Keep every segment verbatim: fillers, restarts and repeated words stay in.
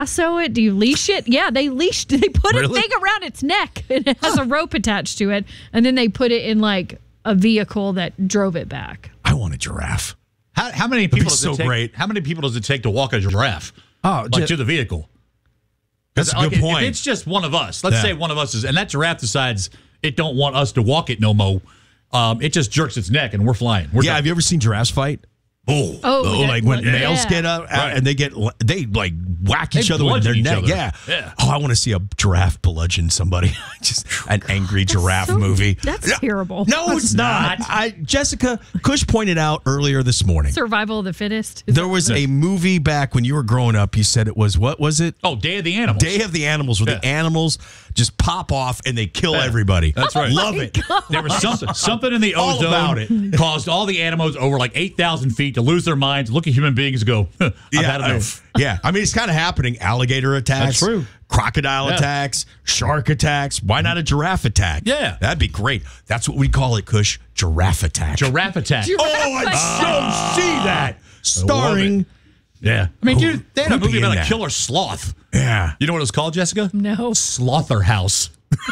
lasso it? Do you leash it? Yeah, they leashed. They put Really? a thing around its neck and it has a rope attached to it, and then they put it in like a vehicle that drove it back. I want a giraffe. How, how many people be does so it take? great. How many people does it take to walk a giraffe? Oh, like ju- to the vehicle. That's a Like, good if- point. If it's just one of us, let's Yeah. say one of us is, and that giraffe decides it don't want us to walk it no more. Um, it just jerks its neck and we're flying. We're yeah, done. have you ever seen giraffes fight? Oh, Oh, Oh, that- like when yeah. males get up Right. and they get they like whack each They other with their bludgeon each neck. other. Yeah. Yeah. Oh, I want to see a giraffe bludgeon somebody. Just an angry giraffe so- movie. that's No, terrible. No, it's not. I Jessica Cush pointed out earlier this morning. Survival of the fittest. Is There was a movie back when you were growing up. You said it was what was it? oh, Day of the Animals. Day of the Animals, where the Yeah. animals just pop off and they kill Yeah. everybody. That's right. Love it. There was some, something in the All ozone about it. caused all the animals over like eight thousand feet to lose their minds, look at human beings and go, huh, I've had enough. uh, yeah. I mean, it's kind of happening. Alligator attacks. That's true. Crocodile Yeah. attacks. Shark attacks. Why not a giraffe attack? Yeah. That'd be great. That's what we call it, Kush. Giraffe attack. Giraffe attack. oh, I'd so see that. Starring. Yeah. I mean, dude, they had a Who'd be movie in about a that? killer sloth. Yeah. You know what it was called, Jessica? No. Slaughterhouse.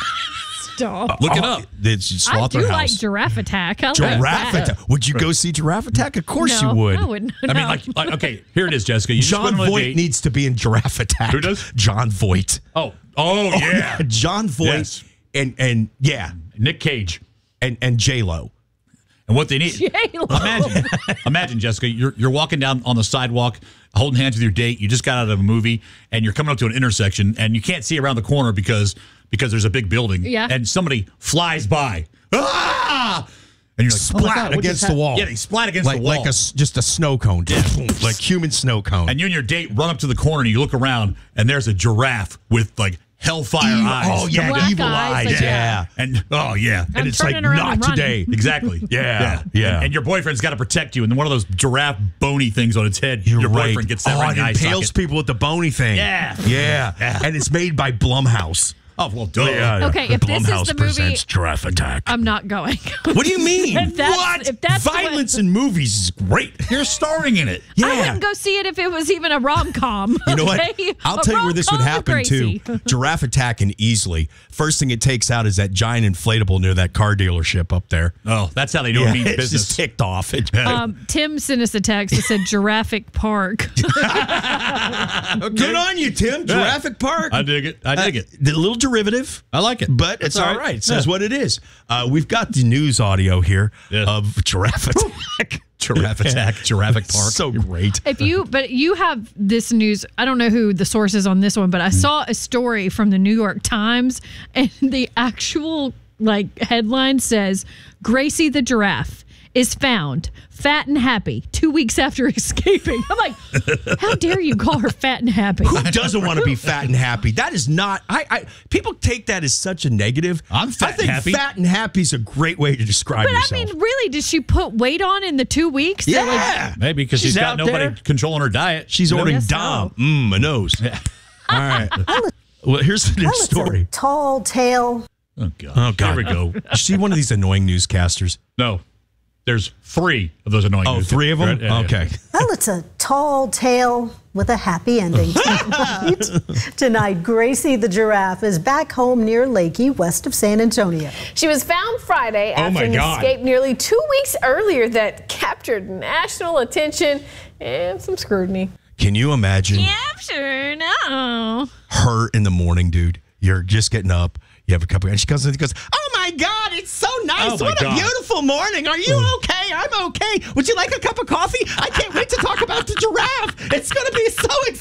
Stop. Look it Oh, up. It's I do like Slaughterhouse. Giraffe Attack. I like Giraffe that. attack. Would you go see Giraffe Attack? Of course No, you would. I wouldn't. I mean, No. like, like, okay, here it is, Jessica. You just John went on a Voight date. needs to be in Giraffe Attack. Who does? John Voight. Oh, oh, yeah. John Voight. Yes. And and yeah. Nick Cage. And and J Lo. And what they need. J-Lo. Imagine, imagine, Jessica, you're you're walking down on the sidewalk, holding hands with your date. You just got out of a movie, and you're coming up to an intersection, and you can't see around the corner because because there's a big building. Yeah. And somebody flies by. Ah! And you're like, oh my Splat God, what against just the happened? wall. Yeah, they splat against like the wall. like a s- just a snow cone. Like human snow cone. and you and your date run up to the corner, and you look around, and there's a giraffe with like hellfire Evil- eyes. oh yeah, Black evil eyes, eyes. like, yeah. And oh yeah, And I'm it's like turning around not and running. today. exactly. Yeah, yeah. And, and your boyfriend's got to protect you, and then one of those giraffe bony things on its head. You're your boyfriend right. gets that oh, right in the eye it impales socket. people with the bony thing. Yeah. yeah, Yeah. And it's made by Blumhouse. Oh well, duh. Okay, if this is Blumhouse the movie- presents Giraffe Attack. I'm not going. What do you mean? If that's- what? if that's the way- Violence in movies is great. You're starring in it. Yeah. I wouldn't go see it if it was even a rom com. You know what? I'll tell you where this would happen too. too. Giraffe attack and easily. First thing it takes out is that giant inflatable near that car dealership up there. Oh, that's how they know it means it's business. just ticked off. It- Um, Tim sent us a text that said Jurassic Park. Good on you, Tim. Jurassic Park. I dig it. I dig Uh, it. The little derivative. I like it. But it's That's all all right. right. It says Yeah. what it is. Uh, we've got the news audio here Yeah. of Giraffe Attack. Giraffe Attack, Jurassic Park. So great. If you, but you have this news. I don't know who the source is on this one, but I saw a story from the New York Times, and the actual like headline says, "Gracie the giraffe is found fat and happy two weeks after escaping." I'm like, how dare you call her fat and happy? Who doesn't want to be fat and happy? That is not. I. I people take that as such a negative. I'm fat I think and happy. Fat and happy is a great way to describe But yourself. I mean, really, did she put weight on in the two weeks? that, like, yeah. Maybe because she's She's got out nobody there. controlling her diet. She's You know? ordering Guess so. Dom. Mmm, a nose. All right. Well, here's the news story. Tall tale. Oh god. Oh, God. Here we go. You see one of these annoying newscasters? No, there's three of those annoying. Oh, news- three of them? Right? Yeah, yeah. Okay. Well, it's a tall tale with a happy ending. Tonight, Tonight, Gracie the giraffe is back home near Lakey, west of San Antonio. She was found Friday Oh, after my an God. escape nearly two weeks earlier that captured national attention and some scrutiny. Can you imagine yeah, sure, no. her in the morning, dude? You're just getting up. You have a cup of, and she comes in and goes, "Oh my God, it's so nice! Oh, my what a God. beautiful morning! Are you okay? I'm okay. Would you like a cup of coffee? I can't wait to talk about the giraffe. It's going to be so exciting."